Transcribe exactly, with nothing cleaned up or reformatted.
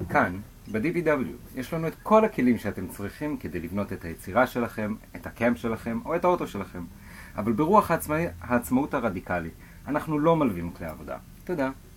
כאן, ב-די בי דאבליו, יש לנו את כל הכלים שאתם צריכים כדי לבנות את היצירה שלכם, את הקאמפ שלכם או את האוטו שלכם. אבל ברוח העצמא... העצמאות הרדיקלית, אנחנו לא מלווים כלי עבודה. תודה.